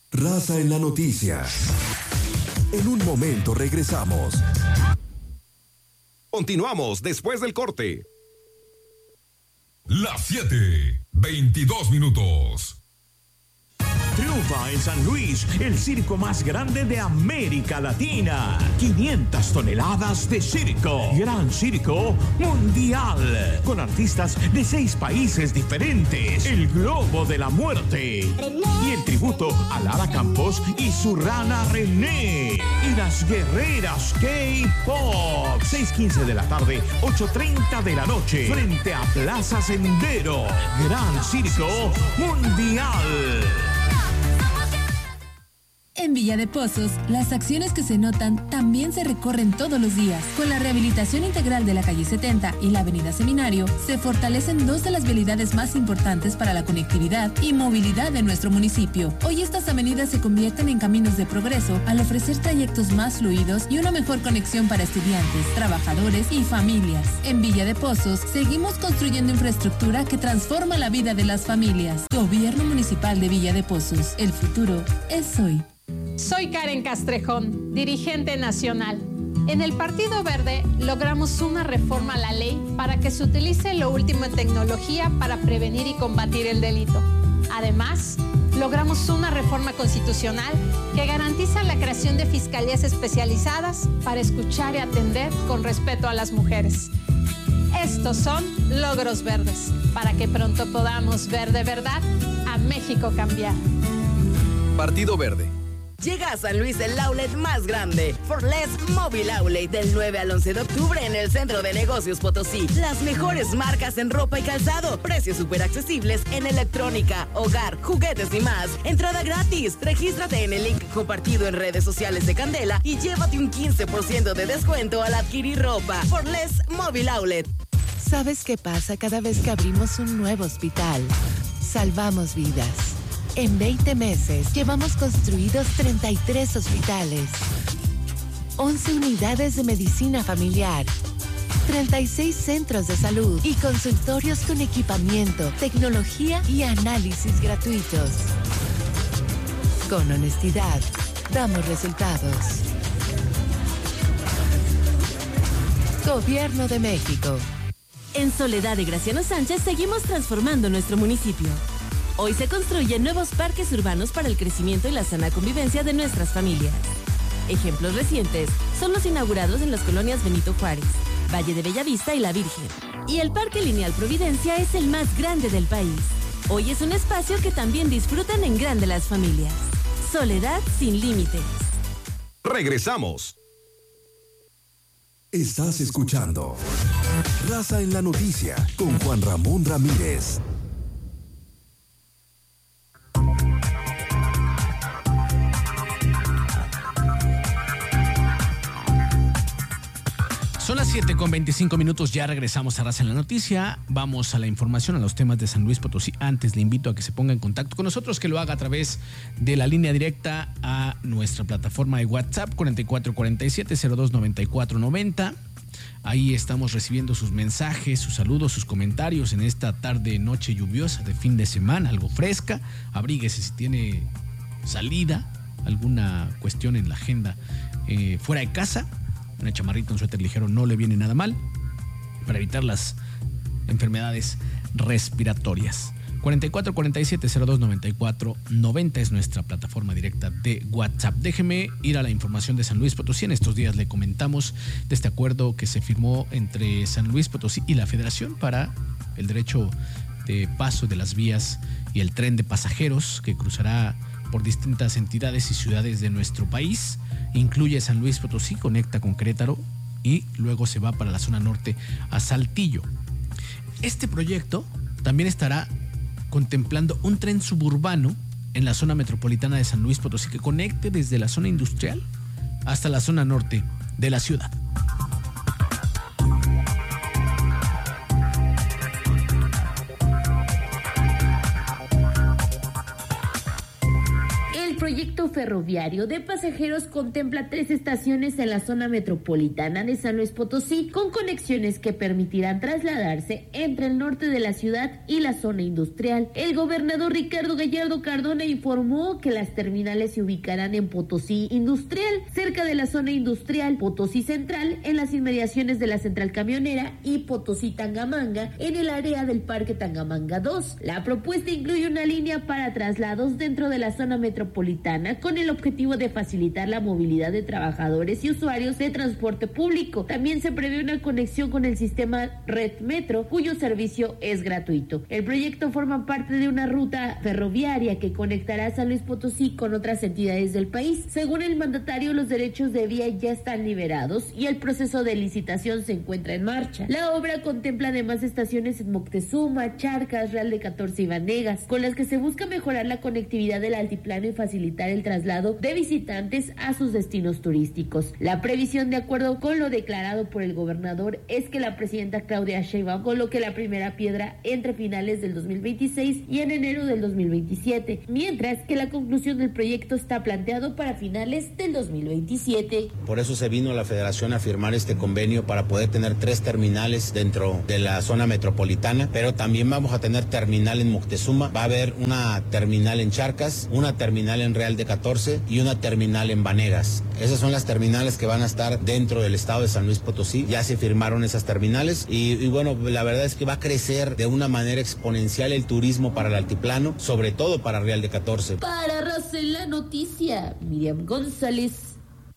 Raza en la noticia. En un momento regresamos. Continuamos después del corte. Las 7:22 minutos. Triunfa en San Luis, el circo más grande de América Latina. 500 toneladas de circo. Gran Circo Mundial. Con artistas de 6 países diferentes. El Globo de la Muerte. Y el tributo a Lara Campos y su rana René. Y las guerreras K-Pop. 6:15 de la tarde, 8:30 de la noche. Frente a Plaza Sendero. Gran Circo Mundial. En Villa de Pozos, las acciones que se notan también se recorren todos los días. Con la rehabilitación integral de la calle 70 y la avenida Seminario, se fortalecen 2 de las vialidades más importantes para la conectividad y movilidad de nuestro municipio. Hoy estas avenidas se convierten en caminos de progreso al ofrecer trayectos más fluidos y una mejor conexión para estudiantes, trabajadores y familias. En Villa de Pozos, seguimos construyendo infraestructura que transforma la vida de las familias. Gobierno Municipal de Villa de Pozos. El futuro es hoy. Soy Karen Castrejón, dirigente nacional. En el Partido Verde logramos una reforma a la ley para que se utilice lo último en tecnología para prevenir y combatir el delito. Además, logramos una reforma constitucional que garantiza la creación de fiscalías especializadas para escuchar y atender con respeto a las mujeres. Estos son logros verdes, para que pronto podamos ver de verdad a México cambiar. Partido Verde. Llega a San Luis el outlet más grande, For Less Mobile Outlet, del 9 al 11 de octubre en el Centro de Negocios Potosí. Las mejores marcas en ropa y calzado, precios súper accesibles en electrónica, hogar, juguetes y más. Entrada gratis. Regístrate en el link compartido en redes sociales de Candela y llévate un 15% de descuento al adquirir ropa. For Less Mobile Outlet. ¿Sabes qué pasa cada vez que abrimos un nuevo hospital? Salvamos vidas. En 20 meses llevamos construidos 33 hospitales, 11 unidades de medicina familiar, 36 centros de salud y consultorios con equipamiento, tecnología y análisis gratuitos. Con honestidad, damos resultados. Gobierno de México. En Soledad de Graciano Sánchez seguimos transformando nuestro municipio. Hoy se construyen nuevos parques urbanos para el crecimiento y la sana convivencia de nuestras familias. Ejemplos recientes son los inaugurados en las colonias Benito Juárez, Valle de Bellavista y La Virgen. Y el Parque Lineal Providencia es el más grande del país. Hoy es un espacio que también disfrutan en grande las familias. Soledad sin límites. Regresamos. Estás escuchando Raza en la Noticia con Juan Ramón Ramírez. Son las 7:25, ya regresamos a Raza en la Noticia. Vamos a la información, a los temas de San Luis Potosí. Antes le invito a que se ponga en contacto con nosotros, que lo haga a través de la línea directa a nuestra plataforma de WhatsApp 4447-029490. Ahí estamos recibiendo sus mensajes, sus saludos, sus comentarios en esta tarde, noche lluviosa de fin de semana, algo fresca. Abríguese si tiene salida, alguna cuestión en la agenda fuera de casa. Una chamarrita, un suéter ligero no le viene nada mal para evitar las enfermedades respiratorias. 4447-029490 es nuestra plataforma directa de WhatsApp. Déjeme ir a la información de San Luis Potosí. En estos días le comentamos de este acuerdo que se firmó entre San Luis Potosí y la Federación para el derecho de paso de las vías y el tren de pasajeros que cruzará por distintas entidades y ciudades de nuestro país. Incluye San Luis Potosí, conecta con Querétaro y luego se va para la zona norte a Saltillo. Este proyecto también estará contemplando un tren suburbano en la zona metropolitana de San Luis Potosí que conecte desde la zona industrial hasta la zona norte de la ciudad. El proyecto ferroviario de pasajeros contempla 3 estaciones en la zona metropolitana de San Luis Potosí, con conexiones que permitirán trasladarse entre el norte de la ciudad y la zona industrial. El gobernador Ricardo Gallardo Cardona informó que las terminales se ubicarán en Potosí Industrial, cerca de la zona industrial, Potosí Central, en las inmediaciones de la central camionera, y Potosí Tangamanga, en el área del Parque Tangamanga 2. La propuesta incluye una línea para traslados dentro de la zona metropolitana con el objetivo de facilitar la movilidad de trabajadores y usuarios de transporte público. También se prevé una conexión con el sistema Red Metro, cuyo servicio es gratuito. El proyecto forma parte de una ruta ferroviaria que conectará San Luis Potosí con otras entidades del país. Según el mandatario, los derechos de vía ya están liberados y el proceso de licitación se encuentra en marcha. La obra contempla además estaciones en Moctezuma, Charcas, Real de 14 y Vanegas, con las que se busca mejorar la conectividad del altiplano y facilitar el traslado de visitantes a sus destinos turísticos. La previsión, de acuerdo con lo declarado por el gobernador, es que la presidenta Claudia Sheinbaum coloque la primera piedra entre finales del 2026 y en enero del 2027, mientras que la conclusión del proyecto está planteado para finales del 2027. Por eso se vino la Federación a firmar este convenio para poder tener 3 terminales dentro de la zona metropolitana, pero también vamos a tener terminal en Moctezuma, va a haber una terminal en Charcas, una terminal en Real de 14 y una terminal en Vanegas. Esas son las terminales que van a estar dentro del estado de San Luis Potosí. Ya se firmaron esas terminales y bueno, la verdad es que va a crecer de una manera exponencial el turismo para el altiplano, sobre todo para Real de 14. Para Raza en la Noticia, Miriam González.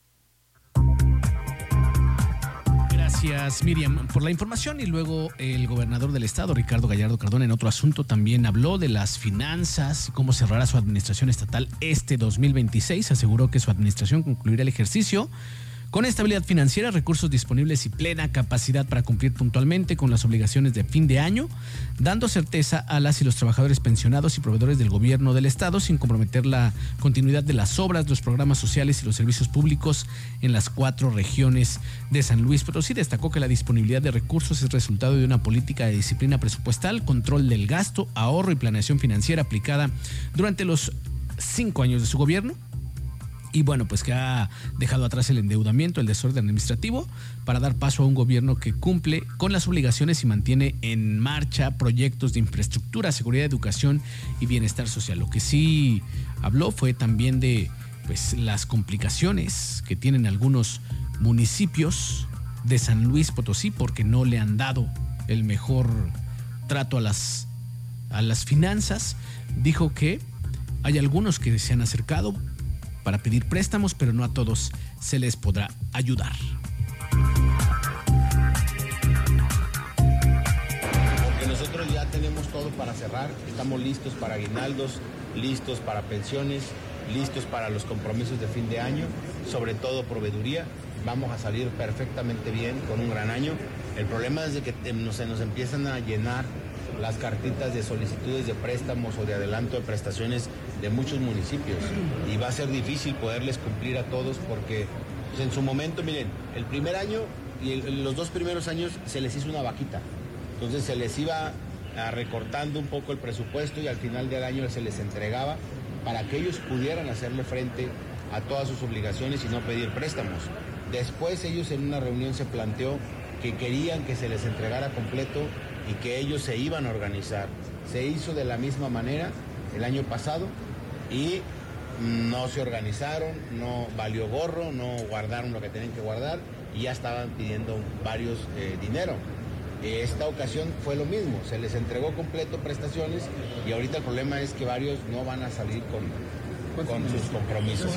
Gracias, Miriam, por la información. Y luego el gobernador del estado, Ricardo Gallardo Cardona, en otro asunto también habló de las finanzas y cómo cerrará su administración estatal este 2026. Aseguró que su administración concluirá el ejercicio con estabilidad financiera, recursos disponibles y plena capacidad para cumplir puntualmente con las obligaciones de fin de año, dando certeza a las y los trabajadores pensionados y proveedores del gobierno del estado, sin comprometer la continuidad de las obras, los programas sociales y los servicios públicos en las 4 regiones de San Luis Potosí. Destacó que la disponibilidad de recursos es resultado de una política de disciplina presupuestal, control del gasto, ahorro y planeación financiera aplicada durante los 5 años de su gobierno. Y bueno, pues que ha dejado atrás el endeudamiento, el desorden administrativo, para dar paso a un gobierno que cumple con las obligaciones y mantiene en marcha proyectos de infraestructura, seguridad, educación y bienestar social. Lo que sí habló fue también de pues las complicaciones que tienen algunos municipios de San Luis Potosí porque no le han dado el mejor trato a las finanzas. Dijo que hay algunos que se han acercado para pedir préstamos, pero no a todos se les podrá ayudar. Porque nosotros ya tenemos todo para cerrar, estamos listos para aguinaldos, listos para pensiones, listos para los compromisos de fin de año, sobre todo proveeduría. Vamos a salir perfectamente bien con un gran año. El problema es de que se nos empiezan a llenar las cartitas de solicitudes de préstamos o de adelanto de prestaciones de muchos municipios y va a ser difícil poderles cumplir a todos porque pues, en su momento, miren, el primer año y los 2 primeros años se les hizo una vaquita, entonces se les iba recortando un poco el presupuesto y al final del año se les entregaba para que ellos pudieran hacerle frente a todas sus obligaciones y no pedir préstamos. Después ellos en una reunión se planteó que querían que se les entregara completo y que ellos se iban a organizar. Se hizo de la misma manera el año pasado y no se organizaron, no valió gorro, no guardaron lo que tenían que guardar y ya estaban pidiendo varios dinero. Esta ocasión fue lo mismo, se les entregó completo prestaciones y ahorita el problema es que varios no van a salir con sus compromisos.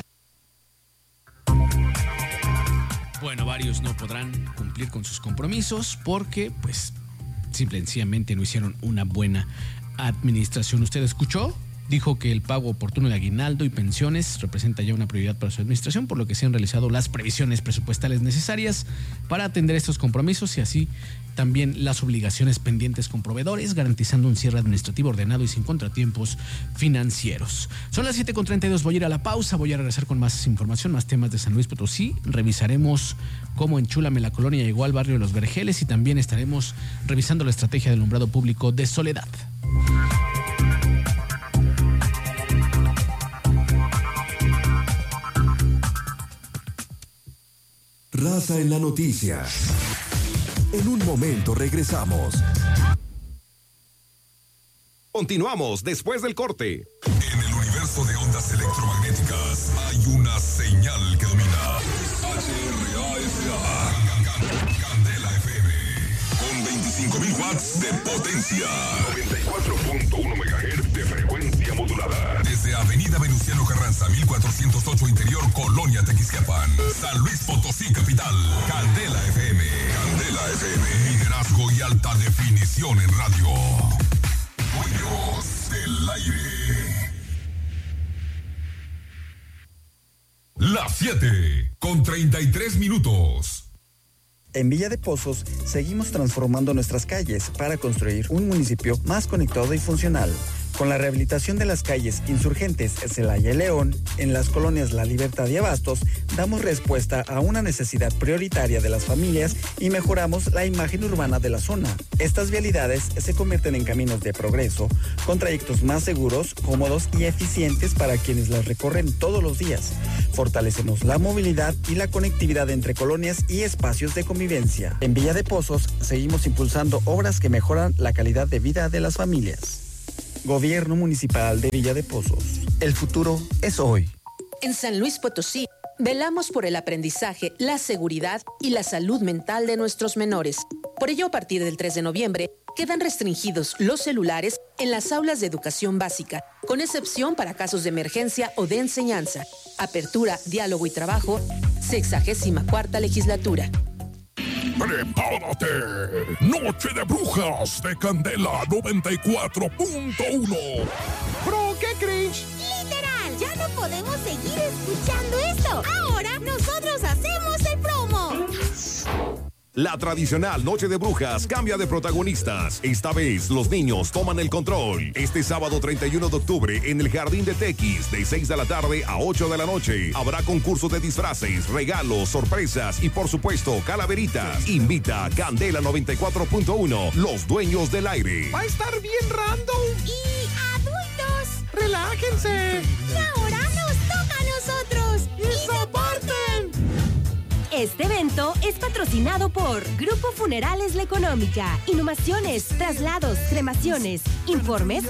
Bueno, varios no podrán cumplir con sus compromisos porque pues simple y sencillamente no hicieron una buena administración. ¿Usted escuchó? Dijo que el pago oportuno de aguinaldo y pensiones representa ya una prioridad para su administración, por lo que se han realizado las previsiones presupuestales necesarias para atender estos compromisos y así también las obligaciones pendientes con proveedores, garantizando un cierre administrativo ordenado y sin contratiempos financieros. Son las 7:32, voy a ir a la pausa, voy a regresar con más información, más temas de San Luis Potosí. Revisaremos cómo en Chúlame la colonia llegó al barrio de Los Vergeles y también estaremos revisando la estrategia del alumbrado público de Soledad. Raza en la noticia. En un momento regresamos. Continuamos después del corte. En el universo de ondas electromagnéticas hay una señal que domina. HRASA. Candela FM. Con 25.000 watts de potencia. 94.1 MHz de frecuencia modulada. Desde Avenida Venustiano Carranza, 1408 Interior, Colonia Tequisquiapan. San Luis Potosí, capital. Candela FM. Candela FM. Liderazgo y alta definición en radio. Dueños del aire. Las 7:33. En Villa de Pozos seguimos transformando nuestras calles para construir un municipio más conectado y funcional. Con la rehabilitación de las calles Insurgentes, Celaya y León, en las colonias La Libertad y Abastos, damos respuesta a una necesidad prioritaria de las familias y mejoramos la imagen urbana de la zona. Estas vialidades se convierten en caminos de progreso, con trayectos más seguros, cómodos y eficientes para quienes las recorren todos los días. Fortalecemos la movilidad y la conectividad entre colonias y espacios de convivencia. En Villa de Pozos seguimos impulsando obras que mejoran la calidad de vida de las familias. Gobierno Municipal de Villa de Pozos. El futuro es hoy. En San Luis Potosí, velamos por el aprendizaje, la seguridad y la salud mental de nuestros menores. Por ello, a partir del 3 de noviembre, quedan restringidos los celulares en las aulas de educación básica, con excepción para casos de emergencia o de enseñanza. Apertura, diálogo y trabajo, 64ª legislatura. ¡Prepárate! Noche de Brujas de Candela 94.1. ¡Bro, qué cringe! ¡Literal! ¡Ya no podemos seguir escuchando esto! ¡Ahora nosotros hacemos el promo! La tradicional Noche de Brujas cambia de protagonistas. Esta vez los niños toman el control. Este sábado 31 de octubre en el Jardín de Tequis, de 6 de la tarde a 8 de la noche. Habrá concursos de disfraces, regalos, sorpresas y por supuesto calaveritas. Invita a Candela 94.1, los dueños del aire. Va a estar bien random. Y adultos, relájense. Y ahora nos toca a nosotros. ¡Y soporten! Este evento es patrocinado por Grupo Funerales La Económica, Inhumaciones, Traslados, Cremaciones. Informes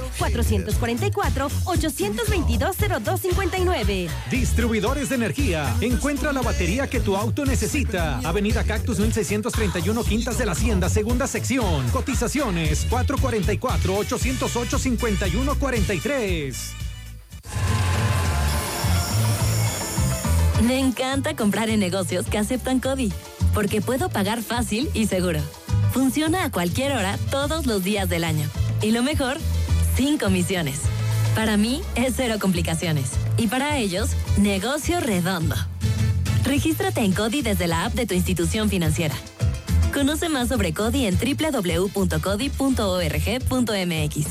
444-822-0259. Distribuidores de energía. Encuentra la batería que tu auto necesita. Avenida Cactus 1631, Quintas de la Hacienda, segunda sección. Cotizaciones 444-808-5143. Me encanta comprar en negocios que aceptan CODI, porque puedo pagar fácil y seguro. Funciona a cualquier hora, todos los días del año. Y lo mejor, sin comisiones. Para mí, es cero complicaciones. Y para ellos, negocio redondo. Regístrate en CODI desde la app de tu institución financiera. Conoce más sobre CODI en www.codi.org.mx.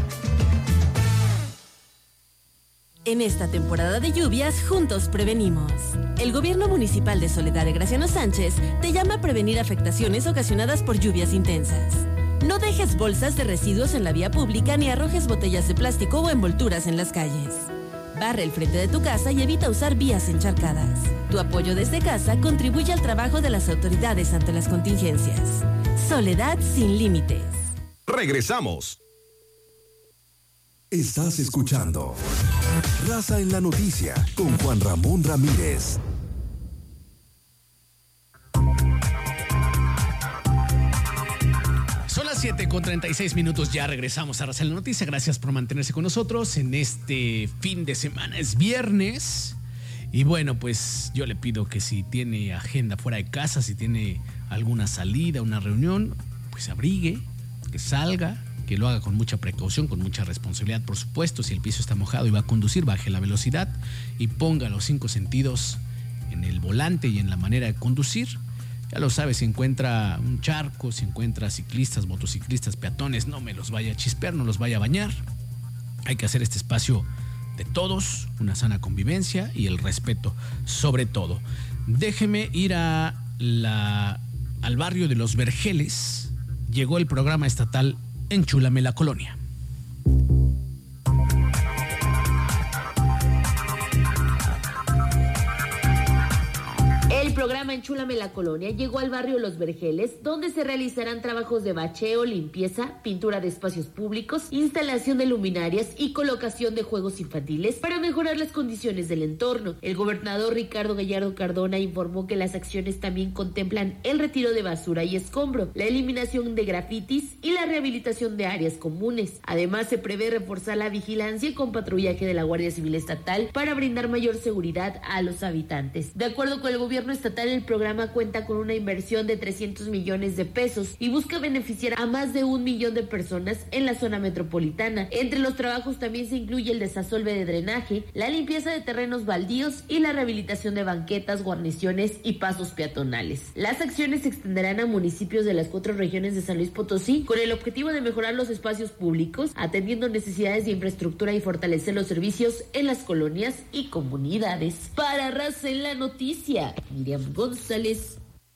En esta temporada de lluvias, juntos prevenimos. El Gobierno Municipal de Soledad de Graciano Sánchez te llama a prevenir afectaciones ocasionadas por lluvias intensas. No dejes bolsas de residuos en la vía pública ni arrojes botellas de plástico o envolturas en las calles. Barre el frente de tu casa y evita usar vías encharcadas. Tu apoyo desde casa contribuye al trabajo de las autoridades ante las contingencias. Soledad sin límites. Regresamos. Estás escuchando Raza en la Noticia con Juan Ramón Ramírez. Son las 7:36. Ya regresamos a Raza en la Noticia. Gracias por mantenerse con nosotros en este fin de semana. Es viernes. Y bueno, pues yo le pido que si tiene agenda fuera de casa, si tiene alguna salida, una reunión, pues abrigue, que salga, que lo haga con mucha precaución, con mucha responsabilidad, por supuesto. Si el piso está mojado y va a conducir, baje la velocidad y ponga los 5 sentidos en el volante y en la manera de conducir. Ya lo sabe, si encuentra un charco, si encuentra ciclistas, motociclistas, peatones, no me los vaya a chispear, no los vaya a bañar. Hay que hacer este espacio de todos, una sana convivencia y el respeto sobre todo. Déjeme ir al barrio de Los Vergeles. Llegó el programa estatal Enchúlame la Colonia. El programa Enchúlame la Colonia llegó al barrio Los Vergeles, donde se realizarán trabajos de bacheo, limpieza, pintura de espacios públicos, instalación de luminarias y colocación de juegos infantiles para mejorar las condiciones del entorno. El gobernador Ricardo Gallardo Cardona informó que las acciones también contemplan el retiro de basura y escombro, la eliminación de grafitis y la rehabilitación de áreas comunes. Además, se prevé reforzar la vigilancia con patrullaje de la Guardia Civil Estatal para brindar mayor seguridad a los habitantes. De acuerdo con el gobierno estatal, el programa cuenta con una inversión de 300 millones de pesos y busca beneficiar a más de 1 millón de personas en la zona metropolitana. Entre los trabajos también se incluye el desasolve de drenaje, la limpieza de terrenos baldíos y la rehabilitación de banquetas, guarniciones y pasos peatonales. Las acciones se extenderán a municipios de las 4 regiones de San Luis Potosí con el objetivo de mejorar los espacios públicos, atendiendo necesidades de infraestructura y fortalecer los servicios en las colonias y comunidades. Para Raza en la Noticia, Miriam González.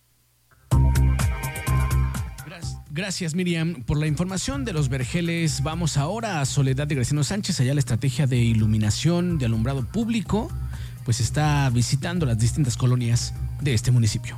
Gracias, Miriam, por la información de Los Vergeles. Vamos ahora a Soledad de Graciano Sánchez. Allá la estrategia de iluminación de alumbrado público pues está visitando las distintas colonias de este municipio.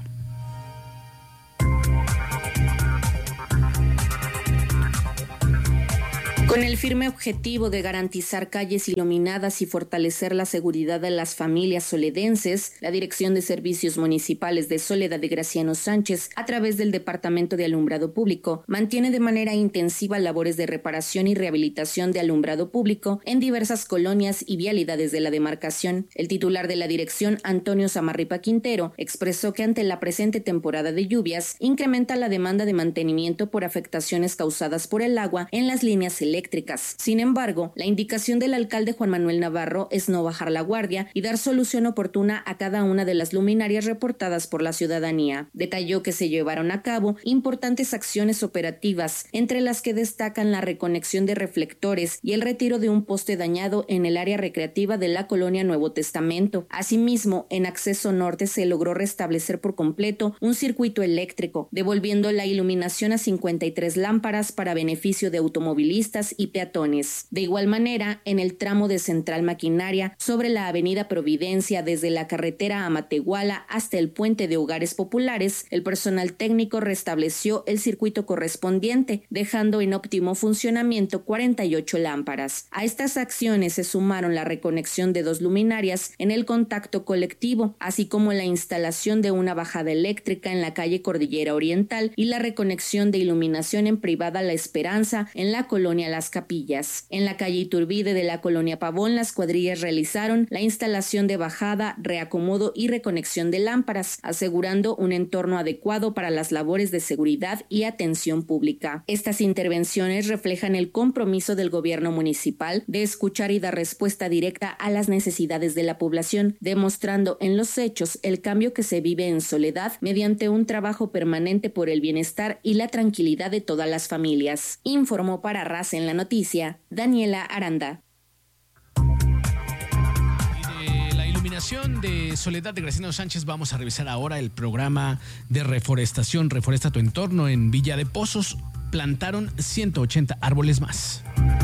Con el firme objetivo de garantizar calles iluminadas y fortalecer la seguridad de las familias soledenses, la Dirección de Servicios Municipales de Soledad de Graciano Sánchez, a través del Departamento de Alumbrado Público, mantiene de manera intensiva labores de reparación y rehabilitación de alumbrado público en diversas colonias y vialidades de la demarcación. El titular de la dirección, Antonio Samarripa Quintero, expresó que ante la presente temporada de lluvias, incrementa la demanda de mantenimiento por afectaciones causadas por el agua en las líneas eléctricas. Sin embargo, la indicación del alcalde Juan Manuel Navarro es no bajar la guardia y dar solución oportuna a cada una de las luminarias reportadas por la ciudadanía. Detalló que se llevaron a cabo importantes acciones operativas, entre las que destacan la reconexión de reflectores y el retiro de un poste dañado en el área recreativa de la colonia Nuevo Testamento. Asimismo, en acceso norte se logró restablecer por completo un circuito eléctrico, devolviendo la iluminación a 53 lámparas para beneficio de automovilistas y peatones. De igual manera, en el tramo de Central Maquinaria, sobre la avenida Providencia, desde la carretera a Matehuala hasta el puente de Hogares Populares, el personal técnico restableció el circuito correspondiente, dejando en óptimo funcionamiento 48 lámparas. A estas acciones se sumaron la reconexión de 2 luminarias en el contacto colectivo, así como la instalación de una bajada eléctrica en la calle Cordillera Oriental y la reconexión de iluminación en privada La Esperanza en la colonia Las Capillas. En la calle Iturbide de la colonia Pavón, las cuadrillas realizaron la instalación de bajada, reacomodo y reconexión de lámparas, asegurando un entorno adecuado para las labores de seguridad y atención pública. Estas intervenciones reflejan el compromiso del gobierno municipal de escuchar y dar respuesta directa a las necesidades de la población, demostrando en los hechos el cambio que se vive en Soledad mediante un trabajo permanente por el bienestar y la tranquilidad de todas las familias. Informó para Raza en la Noticia, Daniela Aranda. Y de la iluminación de Soledad de Graciano Sánchez vamos a revisar ahora el programa de reforestación. Reforesta tu entorno. En Villa de Pozos plantaron 180 árboles más.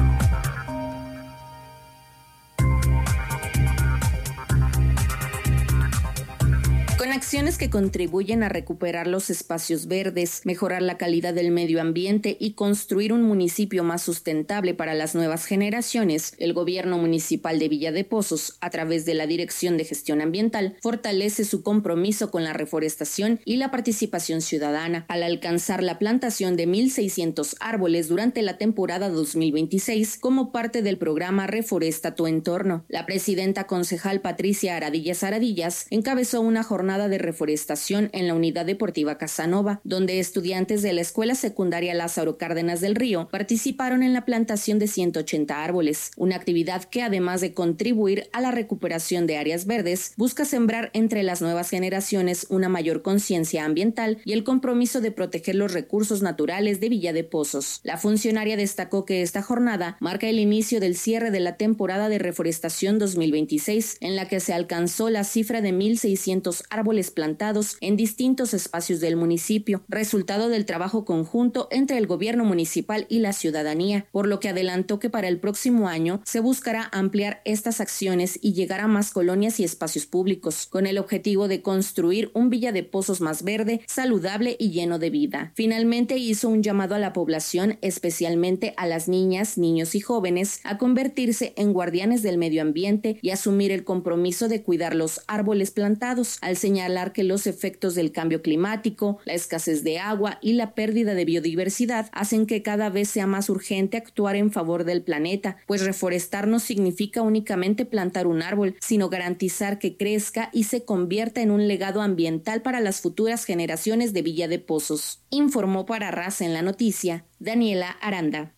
Con acciones que contribuyen a recuperar los espacios verdes, mejorar la calidad del medio ambiente y construir un municipio más sustentable para las nuevas generaciones, el gobierno municipal de Villa de Pozos, a través de la Dirección de Gestión Ambiental, fortalece su compromiso con la reforestación y la participación ciudadana, al alcanzar la plantación de 1,600 árboles durante la temporada 2026 como parte del programa Reforesta tu Entorno. La presidenta concejal Patricia Aradillas encabezó una jornada de reforestación en la Unidad Deportiva Casanova, donde estudiantes de la Escuela Secundaria Lázaro Cárdenas del Río participaron en la plantación de 180 árboles, una actividad que, además de contribuir a la recuperación de áreas verdes, busca sembrar entre las nuevas generaciones una mayor conciencia ambiental y el compromiso de proteger los recursos naturales de Villa de Pozos. La funcionaria destacó que esta jornada marca el inicio del cierre de la temporada de reforestación 2026, en la que se alcanzó la cifra de 1,600 árboles árboles plantados en distintos espacios del municipio, resultado del trabajo conjunto entre el gobierno municipal y la ciudadanía, por lo que adelantó que para el próximo año se buscará ampliar estas acciones y llegar a más colonias y espacios públicos, con el objetivo de construir un Villa de Pozos más verde, saludable y lleno de vida. Finalmente hizo un llamado a la población, especialmente a las niñas, niños y jóvenes, a convertirse en guardianes del medio ambiente y asumir el compromiso de cuidar los árboles plantados, al señalar que los efectos del cambio climático, la escasez de agua y la pérdida de biodiversidad hacen que cada vez sea más urgente actuar en favor del planeta, pues reforestar no significa únicamente plantar un árbol, sino garantizar que crezca y se convierta en un legado ambiental para las futuras generaciones de Villa de Pozos. Informó para Raza en la Noticia, Daniela Aranda.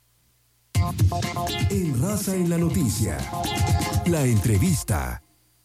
En Raza en la Noticia, la entrevista.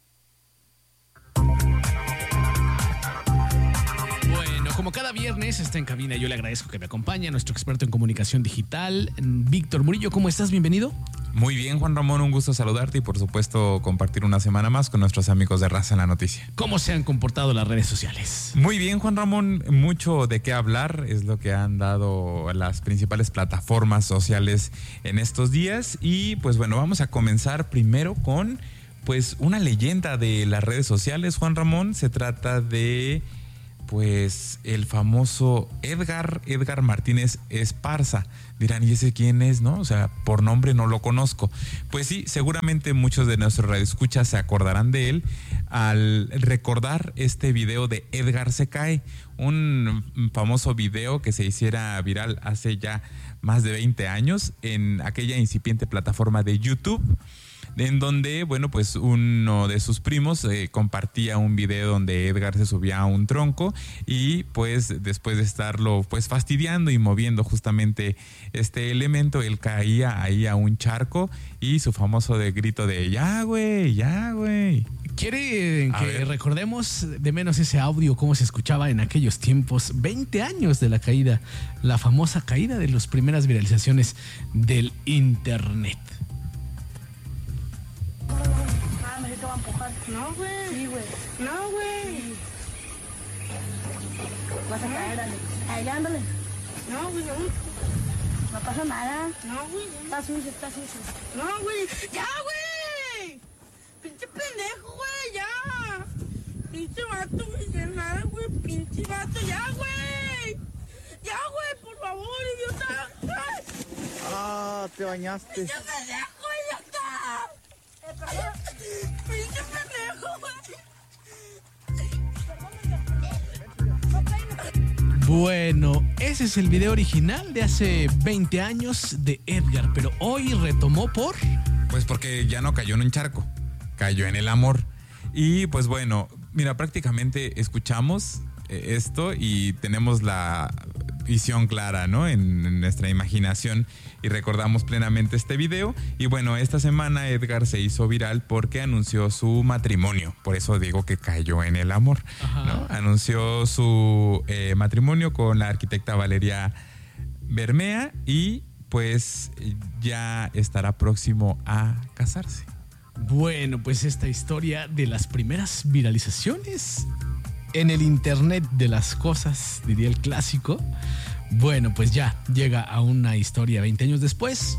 Como cada viernes está en cabina, yo le agradezco que me acompañe nuestro experto en comunicación digital, Víctor Murillo. ¿Cómo estás? Bienvenido. Muy bien, Juan Ramón, un gusto saludarte y por supuesto compartir una semana más con nuestros amigos de Raza en la Noticia. ¿Cómo se han comportado las redes sociales? Muy bien, Juan Ramón, mucho de qué hablar, es lo que han dado las principales plataformas sociales en estos días y pues bueno, vamos a comenzar primero con pues una leyenda de las redes sociales, Juan Ramón. Se trata de pues el famoso Edgar Martínez Esparza. Dirán, ¿y ese quién es, no? O sea, por nombre no lo conozco. Pues sí, seguramente muchos de nuestros radioescuchas se acordarán de él al recordar este video de Edgar se cae, un famoso video que se hiciera viral hace ya más de 20 años en aquella incipiente plataforma de YouTube, en donde, bueno, pues uno de sus primos compartía un video donde Edgar se subía a un tronco y pues después de estarlo pues fastidiando y moviendo justamente este elemento, él caía ahí a un charco y su famoso grito de ¡ya, güey! ¡Ya, güey! ¿Quiere que recordemos de menos ese audio, cómo se escuchaba en aquellos tiempos, 20 años de la caída, la famosa caída de las primeras viralizaciones del internet? No, güey. Sí, güey. No, güey. Vas a caer, dale. Ahí, ándale. No, güey, no. No pasa nada. No, güey. Está sucio, está sucio. No, güey. ¡Ya, güey! ¡Pinche pendejo, güey! ¡Ya! ¡Pinche vato, güey! ¡Ya nada, güey! ¡Pinche vato! ¡Ya, güey! ¡Ya, güey! ¡Por favor, idiota! ¡Ay! Ah, te bañaste. ¡Pinche pendejo, idiota! ¡Pinche pendejo, güey! Bueno, ese es el video original de hace 20 años de Edgar, pero hoy retomó por... Pues porque ya no cayó en un charco, cayó en el amor. Y pues bueno, mira, prácticamente escuchamos esto y tenemos la visión clara, ¿no? En nuestra imaginación y recordamos plenamente este video. Y bueno, esta semana Edgar se hizo viral porque anunció su matrimonio. Por eso digo que cayó en el amor, ¿no? Anunció su matrimonio con la arquitecta Valeria Bermea y pues ya estará próximo a casarse. Bueno, pues esta historia de las primeras viralizaciones en el internet de las cosas, diría el clásico. Bueno, pues ya llega a una historia 20 años después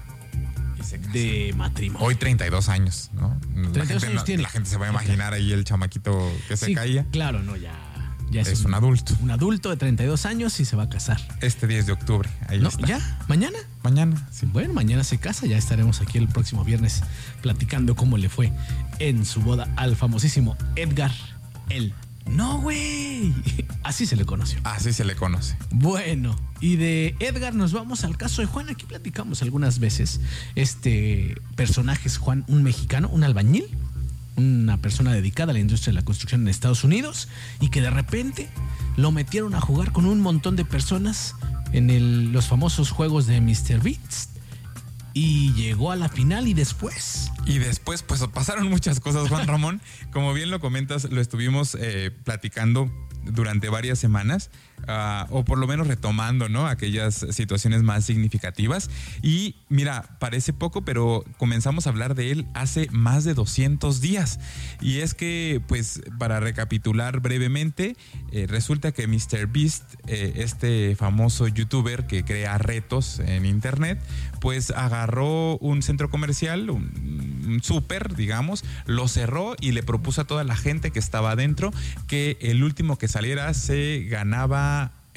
de matrimonio. Hoy 32 años, ¿no? 32 años tiene. La gente se va a imaginar ahí el chamaquito que se caía. Claro, no, ya es un adulto. Un adulto de 32 años y se va a casar. Este 10 de octubre, ahí está. ¿Ya? ¿Mañana? Mañana, sí. Bueno, mañana se casa, ya estaremos aquí el próximo viernes platicando cómo le fue en su boda al famosísimo Edgar el No, güey. Así se le conoció. Así se le conoce. Bueno, y de Edgar nos vamos al caso de Juan. Aquí platicamos algunas veces. Este personaje es Juan, un mexicano, un albañil, una persona dedicada a la industria de la construcción en Estados Unidos y que de repente lo metieron a jugar con un montón de personas en los famosos juegos de Mr. Beast. Y llegó a la final y después... pues pasaron muchas cosas, Juan Ramón. Como bien lo comentas, lo estuvimos platicando durante varias semanas, o por lo menos retomando, ¿no?, aquellas situaciones más significativas. Y mira, parece poco, pero comenzamos a hablar de él hace más de 200 días. Y es que, pues, para recapitular brevemente, resulta que MrBeast, este famoso youtuber que crea retos en internet, pues agarró un centro comercial, un súper, digamos, lo cerró y le propuso a toda la gente que estaba adentro que el último que saliera se ganaba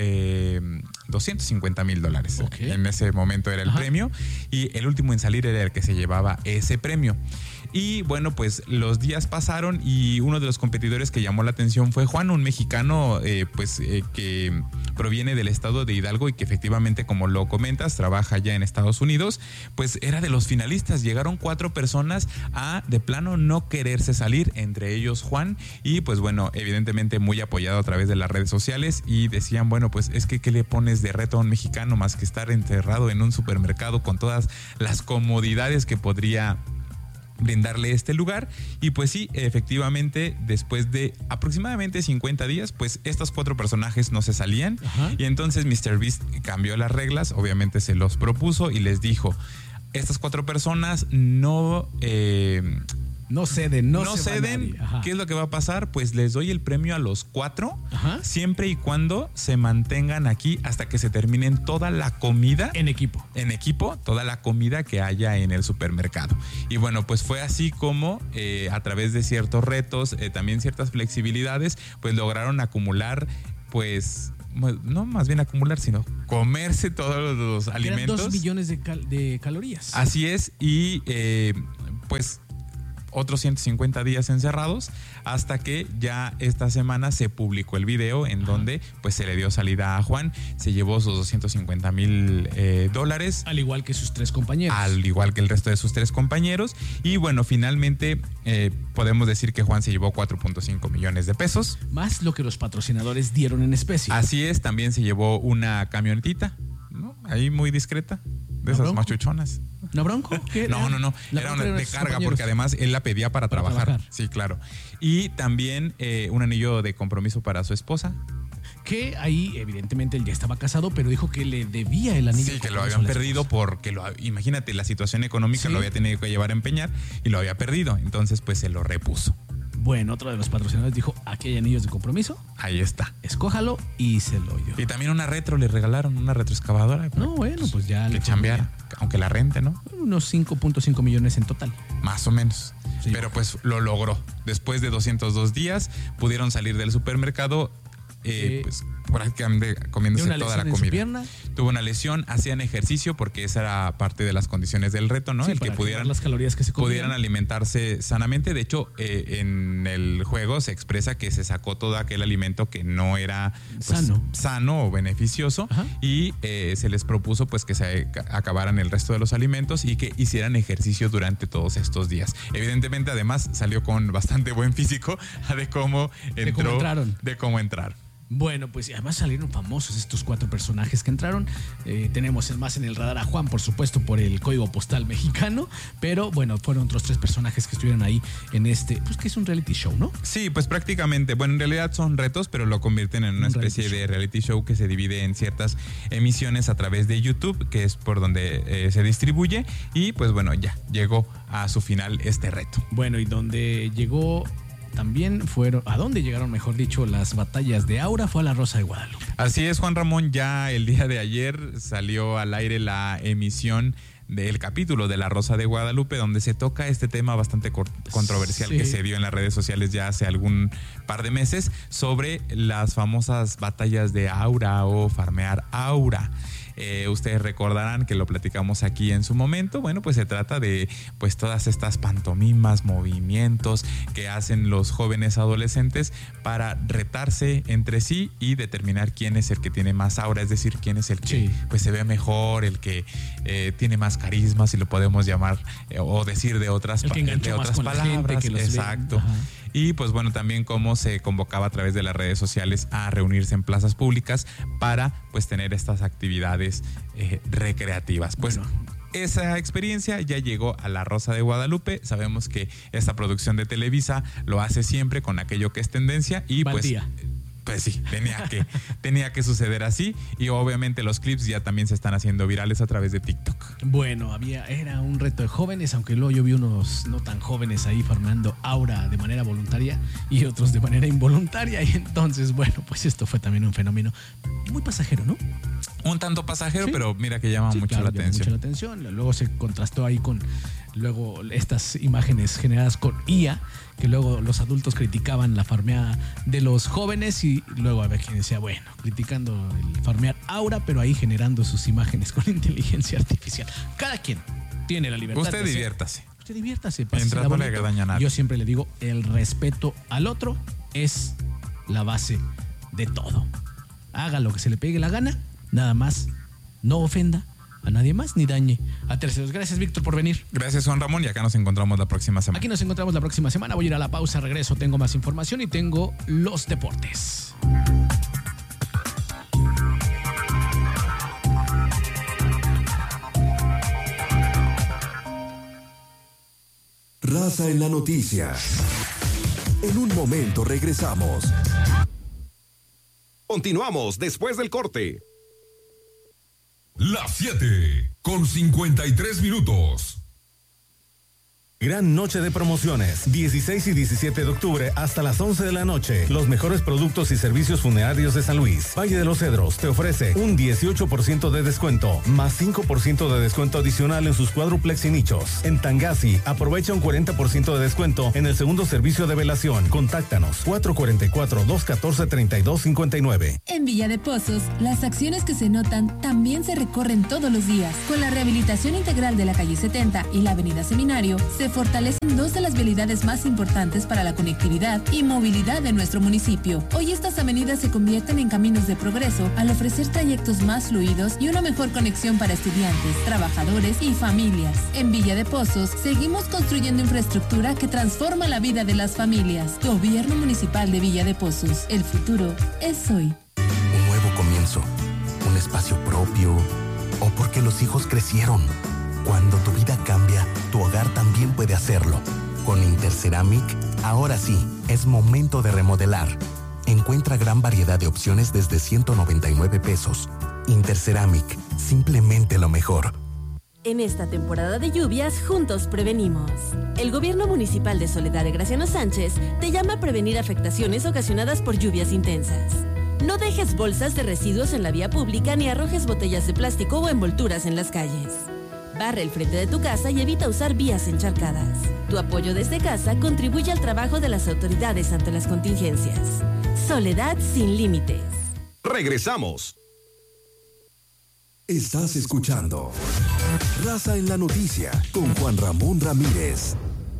$250,000. Okay. En ese momento era el premio, y el último en salir era el que se llevaba ese premio. Y bueno, pues los días pasaron y uno de los competidores que llamó la atención fue Juan, un mexicano que proviene del estado de Hidalgo y que efectivamente, como lo comentas, trabaja ya en Estados Unidos. Pues era de los finalistas. Llegaron 4 personas a de plano no quererse salir, entre ellos Juan, y pues bueno, evidentemente muy apoyado a través de las redes sociales, y decían, bueno, pues es que ¿qué le pones de reto a un mexicano más que estar encerrado en un supermercado con todas las comodidades que podría brindarle este lugar? Y pues sí, efectivamente, después de aproximadamente 50 días, pues estos 4 personajes no se salían. Y entonces MrBeast cambió las reglas, obviamente se los propuso y les dijo, estas 4 personas no ceden. ¿Qué es lo que va a pasar? Pues les doy el premio a los 4, siempre y cuando se mantengan aquí hasta que se terminen toda la comida. En equipo, toda la comida que haya en el supermercado. Y bueno, pues fue así como a través de ciertos retos, también ciertas flexibilidades, pues lograron acumular, pues, no más bien acumular, sino comerse todos los alimentos. 2 millones de calorías. Así es, y pues otros 150 días encerrados, hasta que ya esta semana se publicó el video en donde pues se le dio salida a Juan, se llevó sus $250,000. Al igual que sus 3 compañeros. Al igual que el resto de sus 3 compañeros. Y bueno, finalmente podemos decir que Juan se llevó 4.5 millones de pesos. Más lo que los patrocinadores dieron en especie. Así es, también se llevó una camionetita, ¿no?, ahí muy discreta, de esas Bronco? Machuchonas. ¿Una Bronco? ¿Qué? No. Era una de carga, porque además él la pedía para trabajar. Sí, claro. Y también un anillo de compromiso para su esposa. Que ahí, evidentemente, él ya estaba casado, pero dijo que le debía el anillo. Sí, que lo habían perdido porque, imagínate, la situación económica, lo había tenido que llevar a empeñar y lo había perdido. Entonces, pues se lo repuso. Bueno, otro de los patrocinadores dijo, aquí hay anillos de compromiso. Ahí está. Escójalo y se lo dio. Y también una retro le regalaron, una retroexcavadora. No, bueno, pues ya. Que chambeara, aunque la rente, ¿no? Unos 5.5 millones en total. Más o menos. Sí. Pero pues lo logró. Después de 202 días, pudieron salir del supermercado, pues prácticamente comiéndose toda la comida. Tuvo una lesión, hacían ejercicio porque esa era parte de las condiciones del reto, ¿no? Sí, el que pudieran las calorías que se pudieran alimentarse sanamente. De hecho, en el juego se expresa que se sacó todo aquel alimento que no era pues, sano o beneficioso. Y se les propuso pues que se acabaran el resto de los alimentos y que hicieran ejercicio durante todos estos días. Evidentemente, además, salió con bastante buen físico de cómo entraron. Bueno, pues además salieron famosos estos 4 personajes que entraron. Tenemos más en el radar a Juan, por supuesto, por el código postal mexicano. Pero bueno, fueron otros 3 personajes que estuvieron ahí en este, pues que es un reality show, ¿no? Sí, pues prácticamente. Bueno, en realidad son retos, pero lo convierten en una especie de reality show que se divide en ciertas emisiones a través de YouTube, que es por donde se distribuye. Y pues bueno, ya llegó a su final este reto. Bueno, y donde llegó... También fueron, ¿a dónde llegaron, mejor dicho, las batallas de Aura? Fue a la Rosa de Guadalupe. Así es, Juan Ramón, ya el día de ayer salió al aire la emisión del capítulo de La Rosa de Guadalupe, donde se toca este tema bastante controversial que se dio en las redes sociales ya hace algún par de meses, sobre las famosas batallas de Aura o farmear Aura. Ustedes recordarán que lo platicamos aquí en su momento. Bueno, pues se trata de pues todas estas pantomimas, movimientos que hacen los jóvenes adolescentes para retarse entre sí y determinar quién es el que tiene más aura, es decir, quién es el que pues se ve mejor, el que tiene más carisma, si lo podemos llamar o decir de otras palabras. Exacto. Y pues bueno, también cómo se convocaba a través de las redes sociales a reunirse en plazas públicas para pues tener estas actividades recreativas. Pues esa experiencia ya llegó a La Rosa de Guadalupe. Sabemos que esta producción de Televisa lo hace siempre con aquello que es tendencia y Pues sí, tenía que suceder así. Y obviamente los clips ya también se están haciendo virales a través de TikTok. Bueno, era un reto de jóvenes, aunque luego yo vi unos no tan jóvenes ahí farmeando aura de manera voluntaria y otros de manera involuntaria. Y entonces, bueno, pues esto fue también un fenómeno muy pasajero, ¿no? Un tanto pasajero, ¿sí? Pero mira que llama mucho la atención. Luego se contrastó ahí con estas imágenes generadas con IA, que luego los adultos criticaban la farmeada de los jóvenes y luego a ver quién decía, bueno, criticando el farmear aura, pero ahí generando sus imágenes con inteligencia artificial. Cada quien tiene la libertad. Usted diviértase. Mientras no le haga daño a nadie. Yo siempre le digo, el respeto al otro es la base de todo. Haga lo que se le pegue la gana, nada más, no ofenda a nadie más ni dañe a terceros. Gracias, Víctor, por venir. Gracias, Juan Ramón, y acá nos encontramos la próxima semana. Aquí nos encontramos la próxima semana. Voy a ir a la pausa, regreso, tengo más información y tengo los deportes. Raza en la noticia. En un momento regresamos. Continuamos después del corte. Las 7:53. Gran noche de promociones, 16 y 17 de octubre hasta las 11 de la noche. Los mejores productos y servicios funerarios de San Luis. Valle de los Cedros te ofrece un 18% de descuento, más 5% de descuento adicional en sus cuádruplex y nichos. En Tangasi, aprovecha un 40% de descuento en el segundo servicio de velación. Contáctanos 444-214-3259. En Villa de Pozos, las acciones que se notan también se recorren todos los días. Con la rehabilitación integral de la calle 70 y la avenida Seminario, se fortalecen dos de las vialidades más importantes para la conectividad y movilidad de nuestro municipio. Hoy estas avenidas se convierten en caminos de progreso al ofrecer trayectos más fluidos y una mejor conexión para estudiantes, trabajadores y familias. En Villa de Pozos, seguimos construyendo infraestructura que transforma la vida de las familias. Gobierno Municipal de Villa de Pozos. El futuro es hoy. Un nuevo comienzo, un espacio propio, o porque los hijos crecieron. Cuando tu vida cambia, tu hogar también puede hacerlo. Con Interceramic, ahora sí, es momento de remodelar. Encuentra gran variedad de opciones desde 199 pesos. Interceramic, simplemente lo mejor. En esta temporada de lluvias, juntos prevenimos. El Gobierno Municipal de Soledad de Graciano Sánchez te llama a prevenir afectaciones ocasionadas por lluvias intensas. No dejes bolsas de residuos en la vía pública ni arrojes botellas de plástico o envolturas en las calles. Barre el frente de tu casa y evita usar vías encharcadas. Tu apoyo desde casa contribuye al trabajo de las autoridades ante las contingencias. Soledad sin límites. Regresamos. Estás escuchando Raza en la Noticia con Juan Ramón Ramírez.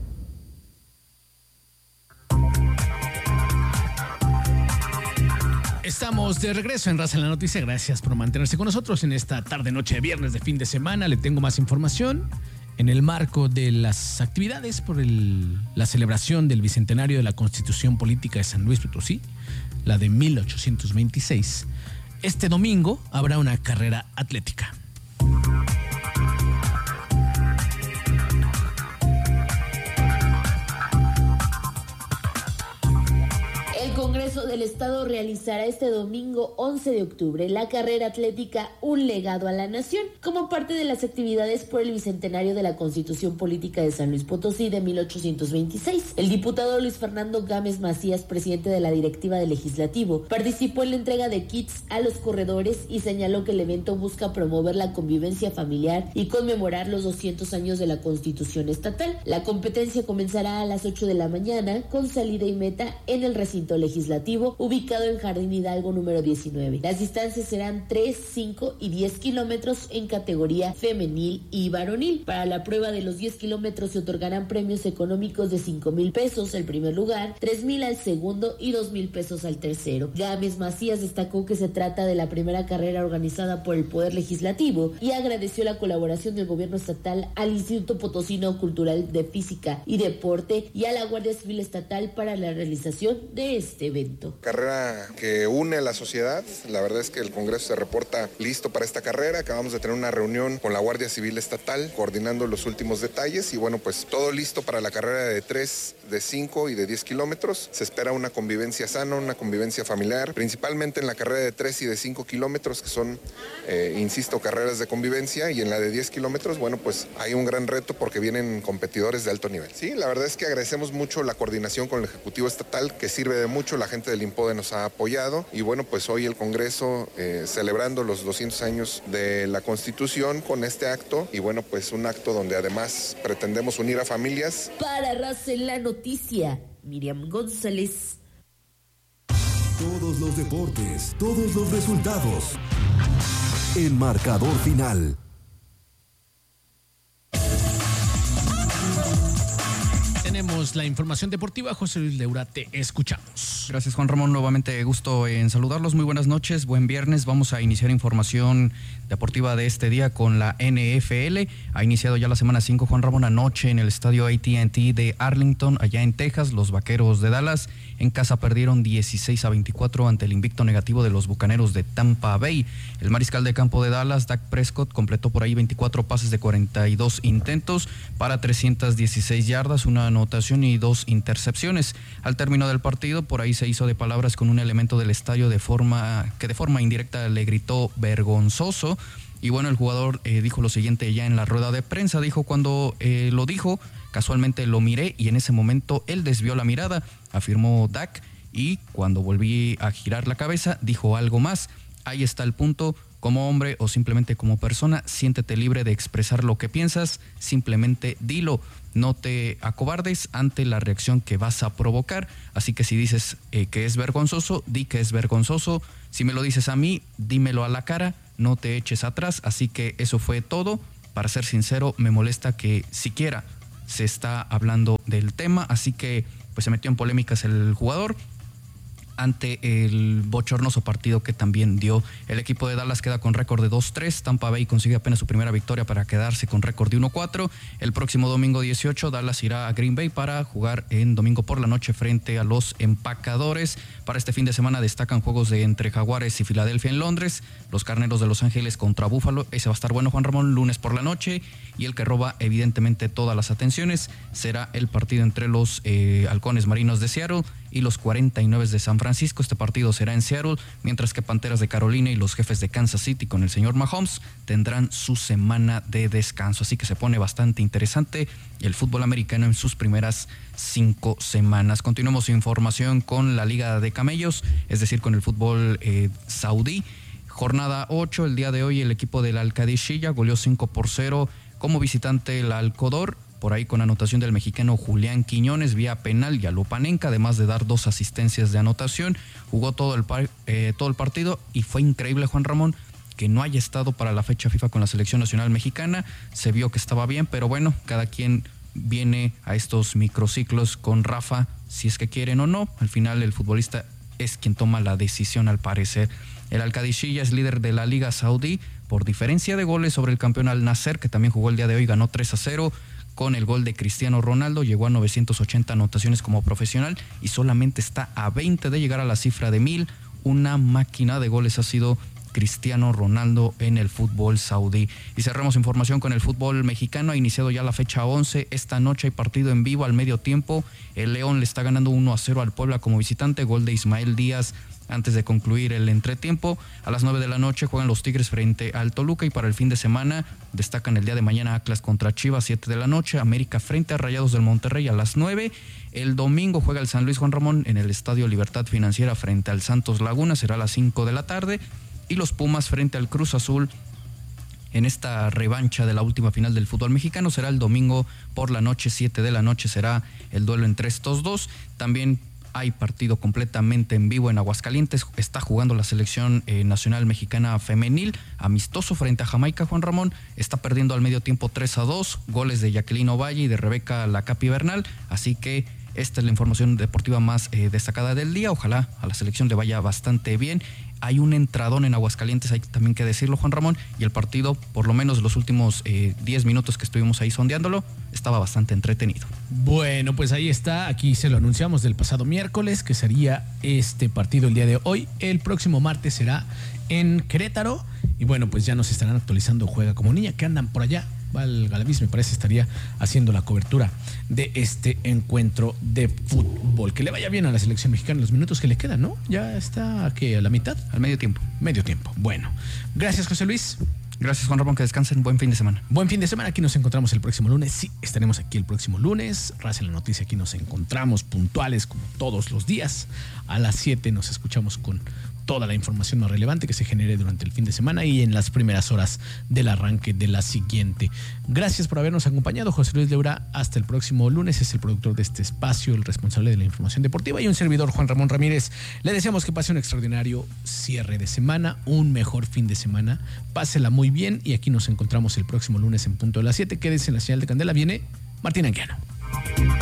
Estamos de regreso en Raza en la Noticia. Gracias por mantenerse con nosotros en esta tarde, noche de viernes de fin de semana. Le tengo más información en el marco de las actividades por la celebración del bicentenario de la Constitución Política de San Luis Potosí, la de 1826. Este domingo habrá una carrera atlética. El Congreso del Estado realizará este domingo 11 de octubre la carrera atlética Un Legado a la Nación, como parte de las actividades por el bicentenario de la Constitución Política de San Luis Potosí de 1826. El diputado Luis Fernando Gámez Macías, presidente de la directiva del Legislativo, participó en la entrega de kits a los corredores y señaló que el evento busca promover la convivencia familiar y conmemorar los 200 años de la Constitución Estatal. La competencia comenzará a las 8 de la mañana con salida y meta en el recinto legislativo ubicado en Jardín Hidalgo número 19. Las distancias serán 3, 5 y 10 kilómetros en categoría femenil y varonil. Para la prueba de los 10 kilómetros se otorgarán premios económicos de 5,000 pesos al primer lugar, 3,000 al segundo y 2,000 pesos al tercero. Gámez Macías destacó que se trata de la primera carrera organizada por el Poder Legislativo y agradeció la colaboración del gobierno estatal al Instituto Potosino Cultural de Física y Deporte y a la Guardia Civil Estatal para la realización de este evento. Carrera que une a la sociedad. La verdad es que el Congreso se reporta listo para esta carrera. Acabamos de tener una reunión con la Guardia Civil Estatal coordinando los últimos detalles y bueno, pues todo listo para la carrera de 3 de 5 y de 10 kilómetros. Se espera una convivencia sana, una convivencia familiar, principalmente en la carrera de 3 y de 5 kilómetros, que son, insisto, carreras de convivencia, y en la de 10 kilómetros, bueno, pues hay un gran reto porque vienen competidores de alto nivel. Sí, la verdad es que agradecemos mucho la coordinación con el Ejecutivo Estatal, que sirve de mucho. La gente del INPODE nos ha apoyado, y bueno, pues hoy el Congreso celebrando los 200 años de la Constitución con este acto, y bueno, pues un acto donde además pretendemos unir a familias. Para Raza en la Noticia, Miriam González. Todos los deportes, todos los resultados. En Marcador Final. Tenemos la información deportiva. José Luis Leura, te escuchamos. Gracias, Juan Ramón. Nuevamente gusto en saludarlos. Muy buenas noches, buen viernes. Vamos a iniciar información deportiva de este día con la NFL. Ha iniciado ya la semana 5, Juan Ramón, anoche en el estadio AT&T de Arlington, allá en Texas. Los Vaqueros de Dallas en casa perdieron 16-24 ante el invicto negativo de los Bucaneros de Tampa Bay. El mariscal de campo de Dallas, Dak Prescott, completó por ahí 24 pases de 42 intentos para 316 yardas, una anotación y 2 intercepciones. Al término del partido, por ahí se hizo de palabras con un elemento del estadio que de forma indirecta le gritó vergonzoso. Y bueno, el jugador dijo lo siguiente ya en la rueda de prensa. Dijo: cuando lo dijo, casualmente lo miré y en ese momento él desvió la mirada, afirmó Dak, y cuando volví a girar la cabeza dijo algo más. Ahí está el punto. Como hombre o simplemente como persona, siéntete libre de expresar lo que piensas, simplemente dilo. No te acobardes ante la reacción que vas a provocar. Así que si dices que es vergonzoso, di que es vergonzoso. Si me lo dices a mí, dímelo a la cara, no te eches atrás. Así que eso fue todo. Para ser sincero, me molesta que siquiera se está hablando del tema. Así que pues se metió en polémicas el jugador ante el bochornoso partido que también dio. El equipo de Dallas queda con récord de 2-3. Tampa Bay consigue apenas su primera victoria para quedarse con récord de 1-4. El próximo domingo 18, Dallas irá a Green Bay para jugar en domingo por la noche frente a los Empacadores. Para este fin de semana destacan juegos de entre Jaguares y Filadelfia en Londres, los Carneros de Los Ángeles contra Búfalo. Ese va a estar bueno, Juan Ramón, lunes por la noche. Y el que roba evidentemente todas las atenciones será el partido entre los Halcones Marinos de Seattle y los 49 de San Francisco. Este partido será en Seattle, mientras que Panteras de Carolina y los Jefes de Kansas City con el señor Mahomes tendrán su semana de descanso. Así que se pone bastante interesante el fútbol americano en sus primeras 5 semanas. Continuamos información con la Liga de Camellos, es decir, con el fútbol saudí. Jornada 8, el día de hoy el equipo del Al-Qadisiyah goleó 5-0 como visitante el Al-Qodor, por ahí con anotación del mexicano Julián Quiñones vía penal y a Lopanenka, además de dar 2 asistencias de anotación. Jugó todo el partido y fue increíble, Juan Ramón, que no haya estado para la fecha FIFA con la selección nacional mexicana. Se vio que estaba bien, pero bueno, cada quien viene a estos microciclos con Rafa, si es que quieren o no. Al final el futbolista es quien toma la decisión, al parecer. El Al-Qadisiyah es líder de la Liga Saudí por diferencia de goles sobre el campeón Al-Nasser, que también jugó el día de hoy, ganó 3-0. Con el gol de Cristiano Ronaldo, llegó a 980 anotaciones como profesional y solamente está a 20 de llegar a la cifra de 1000. Una máquina de goles ha sido Cristiano Ronaldo en el fútbol saudí. Y cerramos información con el fútbol mexicano. Ha iniciado ya la fecha 11. Esta noche hay partido en vivo al medio tiempo. El León le está ganando 1-0 al Puebla como visitante. Gol de Ismael Díaz antes de concluir el entretiempo. A las 9 de la noche juegan los Tigres frente al Toluca, y para el fin de semana destacan el día de mañana Atlas contra Chivas, 7 de la noche, América frente a Rayados del Monterrey a las 9. El domingo juega el San Luis, Juan Ramón, en el Estadio Libertad Financiera frente al Santos Laguna, será a las 5 de la tarde, y los Pumas frente al Cruz Azul en esta revancha de la última final del fútbol mexicano será el domingo por la noche, 7 de la noche será el duelo entre estos dos. También hay partido completamente en vivo en Aguascalientes. Está jugando la selección nacional mexicana femenil, amistoso frente a Jamaica, Juan Ramón. Está perdiendo al medio tiempo 3-2, goles de Jacqueline Ovalle y de Rebeca Lacapi Bernal. Así que esta es la información deportiva más destacada del día. Ojalá a la selección le vaya bastante bien. Hay un entradón en Aguascalientes, hay también que decirlo, Juan Ramón, y el partido, por lo menos los últimos 10 minutos que estuvimos ahí sondeándolo, estaba bastante entretenido. Bueno, pues ahí está, aquí se lo anunciamos del pasado miércoles, que sería este partido el día de hoy. El próximo martes será en Querétaro, y bueno, pues ya nos estarán actualizando Juega como Niña, que andan por allá Val Galaviz, me parece, estaría haciendo la cobertura de este encuentro de fútbol. Que le vaya bien a la selección mexicana en los minutos que le quedan, ¿no? Ya está, ¿qué? ¿A la mitad? Al medio tiempo. Medio tiempo. Bueno, gracias, José Luis. Gracias, Juan Ramón, que descansen. Buen fin de semana. Buen fin de semana. Aquí nos encontramos el próximo lunes. Sí, estaremos aquí el próximo lunes. Raza en la noticia, aquí nos encontramos puntuales como todos los días. A las 7 nos escuchamos con toda la información más relevante que se genere durante el fin de semana y en las primeras horas del arranque de la siguiente. Gracias por habernos acompañado. José Luis Leura, hasta el próximo lunes. Es el productor de este espacio, el responsable de la información deportiva, y un servidor, Juan Ramón Ramírez. Le deseamos que pase un extraordinario cierre de semana, un mejor fin de semana. Pásela muy bien y aquí nos encontramos el próximo lunes en punto de las 7. Quédese en la señal de Candela. Viene Martín Anguiano.